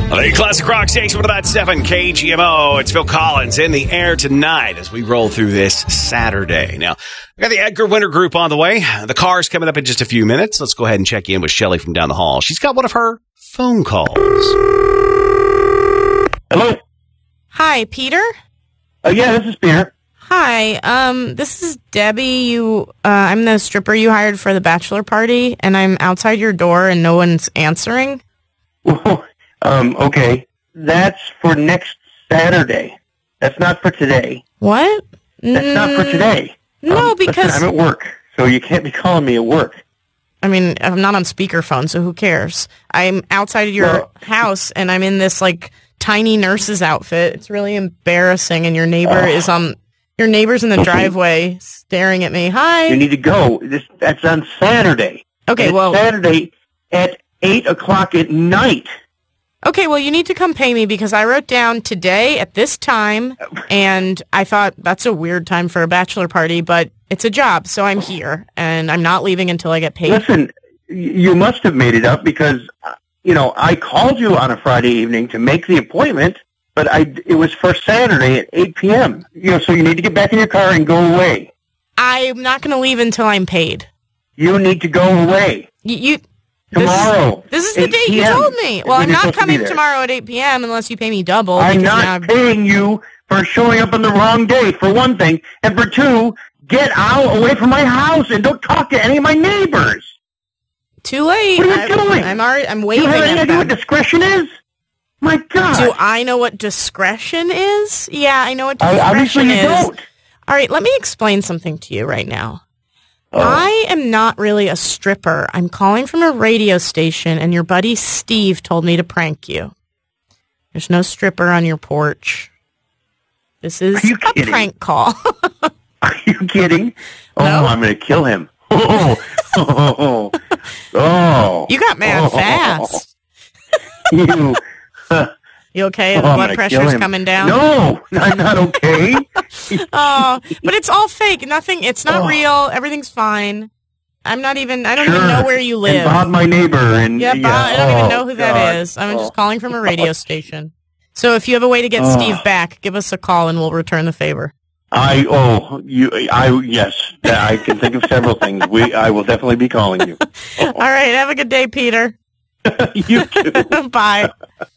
The Classic Rock Station with about 7 KGMO. It's Phil Collins in the air tonight as we roll through this Saturday. Now, I got the Edgar Winter Group on the way. The car's coming up in just a few minutes. Let's go ahead and check in with Shelly from down the hall. She's got one of her phone calls. Hello? Hi, Peter? Yeah, this is Peter. Hi, this is Debbie. I'm the stripper you hired for the bachelor party, and I'm outside your door and no one's answering. Okay. That's for next Saturday. That's not for today. What? That's not for today. No, because... Listen, I'm at work, so you can't be calling me at work. I mean, I'm not on speakerphone, so who cares? I'm outside of your house, and I'm in this, tiny nurse's outfit. It's really embarrassing, and your neighbor is your neighbor's in the driveway staring at me. Hi. You need to go. That's on Saturday. Okay, well... Saturday at 8 o'clock at night. Okay, well, you need to come pay me because I wrote down today at this time, and I thought that's a weird time for a bachelor party, but it's a job, so I'm here, and I'm not leaving until I get paid. Listen, you must have made it up because, I called you on a Friday evening to make the appointment, but it was for Saturday at 8 p.m. So you need to get back in your car and go away. I'm not going to leave until I'm paid. You need to go away. Tomorrow. This is the date you told me. Well, I'm not coming tomorrow at 8 p.m. unless you pay me double. I'm not paying you for showing up on the wrong day, for one thing. And for two, get out away from my house and don't talk to any of my neighbors. Too late. What are you doing? I'm waving at them. Do you have any idea what discretion is? My God. Do I know what discretion is? Yeah, I know what discretion obviously you is. Don't. All right, let me explain something to you right now. I am not really a stripper. I'm calling from a radio station, and your buddy Steve told me to prank you. There's no stripper on your porch. This is a prank call. Are you kidding? Oh, no? I'm going to kill him. Oh. You got mad fast. You okay? The blood pressure's coming down? No, I'm not okay. But it's all fake. Nothing. It's not real. Everything's fine. I don't even know where you live. And Bob, my neighbor. And Bob, I don't even know who that is. I'm just calling from a radio station. So if you have a way to get Steve back, give us a call and we'll return the favor. Yes, I can think of several things. I will definitely be calling you. All right. Have a good day, Peter. You too. Bye.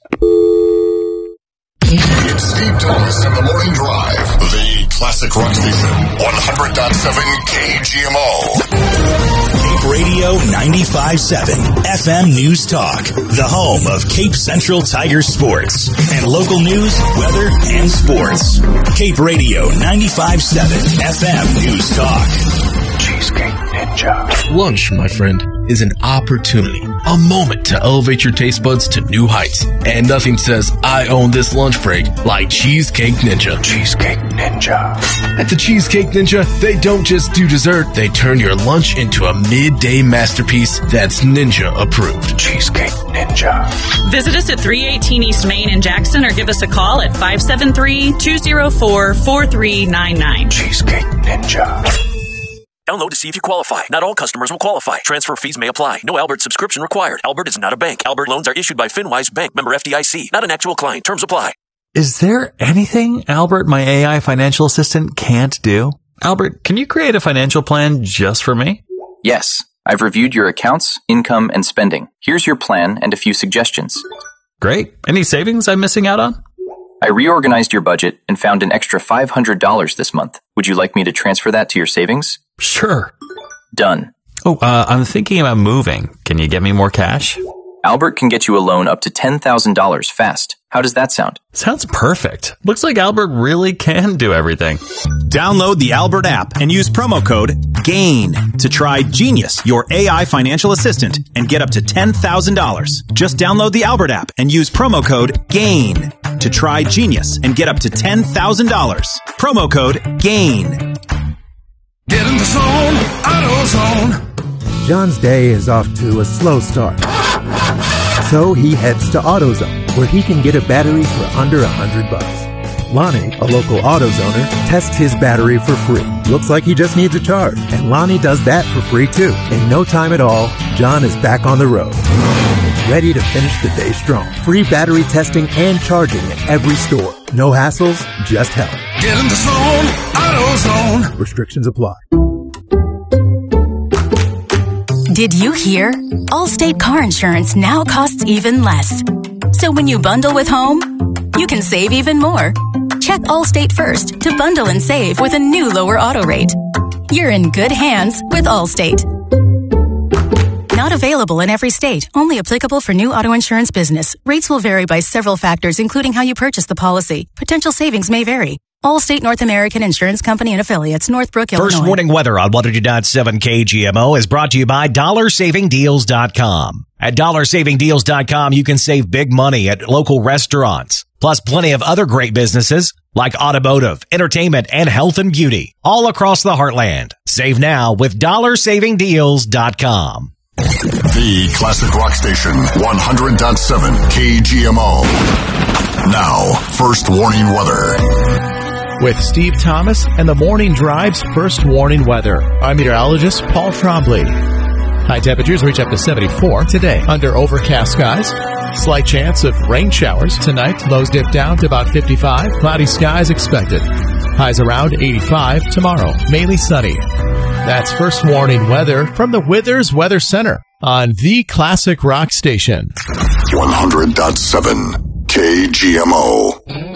It's Steve Thomas in the Morning Drive. The Classic Rock Station, 100.7 KGMO. Cape Radio 95.7 FM News Talk. The home of Cape Central Tiger sports and local news, weather, and sports. Cape Radio 95.7 FM News Talk. Cheesecake Ninja. Lunch, my friend, is an opportunity, a moment to elevate your taste buds to new heights. And nothing says I own this lunch break like Cheesecake Ninja. Cheesecake Ninja. At the Cheesecake Ninja, they don't just do dessert, they turn your lunch into a midday masterpiece that's Ninja approved. Cheesecake Ninja. Visit us at 318 East Main in Jackson or give us a call at 573-204-4399. Cheesecake Ninja. Download to see if you qualify. Not all customers will qualify. Transfer fees may apply. No Albert subscription required. Albert is not a bank. Albert loans are issued by FinWise Bank, member FDIC. Not an actual client. Terms apply. Is there anything Albert, my AI financial assistant, can't do? Albert, can you create a financial plan just for me? Yes. I've reviewed your accounts, income, and spending. Here's your plan and a few suggestions. Great. Any savings I'm missing out on? I reorganized your budget and found an extra $500 this month. Would you like me to transfer that to your savings? Sure. Done. Oh, I'm thinking about moving. Can you get me more cash? Albert can get you a loan up to $10,000 fast. How does that sound? Sounds perfect. Looks like Albert really can do everything. Download the Albert app and use promo code GAIN to try Genius, your AI financial assistant, and get up to $10,000. Just download the Albert app and use promo code GAIN to try Genius and get up to $10,000. Promo code GAIN. Get in the zone, AutoZone. John's day is off to a slow start. So he heads to AutoZone, where he can get a battery for under $100. Lonnie, a local AutoZoner, tests his battery for free. Looks like he just needs a charge, and Lonnie does that for free too. In no time at all, John is back on the road. ready to finish the day strong. Free battery testing and charging at every store. No hassles, just help. Get in the zone, AutoZone. Restrictions apply. Did you hear? Allstate car insurance now costs even less. So when you bundle with home, you can save even more. Check Allstate first to bundle and save with a new lower auto rate. You're in good hands with Allstate. Not available in every state. Only applicable for new auto insurance business. Rates will vary by several factors, including how you purchase the policy. Potential savings may vary. Allstate North American Insurance Company and Affiliates, Northbrook, Illinois. First Warning Weather on 100.7 KGMO is brought to you by DollarSavingDeals.com. At DollarSavingDeals.com, you can save big money at local restaurants, plus plenty of other great businesses like automotive, entertainment, and health and beauty, all across the heartland. Save now with DollarSavingDeals.com. The Classic Rock Station, 100.7 KGMO. Now, First Warning Weather. With Steve Thomas and the Morning Drive's First Warning Weather. I'm meteorologist Paul Trombley. High temperatures reach up to 74 today under overcast skies. Slight chance of rain showers tonight. Lows dip down to about 55. Cloudy skies expected. Highs around 85 tomorrow. Mainly sunny. That's First Warning Weather from the Withers Weather Center on the Classic Rock Station. 100.7 KGMO.